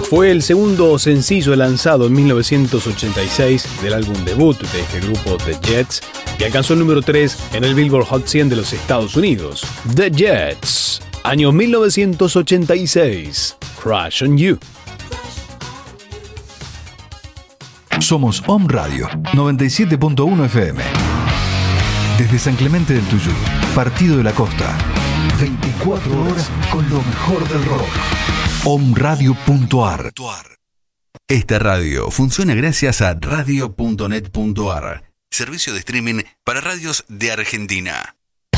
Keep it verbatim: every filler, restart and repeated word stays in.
Fue el segundo sencillo lanzado en mil novecientos ochenta y seis del álbum debut de este grupo The Jets y alcanzó el número tres en el Billboard Hot cien de los Estados Unidos. The Jets, año mil novecientos ochenta y seis, Crush on You. Somos Home Radio noventa y siete punto uno F M. Desde San Clemente del Tuyú, Partido de la Costa. veinticuatro horas con lo mejor del rock. home radio punto a r. Esta radio funciona gracias a radio punto net punto a r, servicio de streaming para radios de Argentina.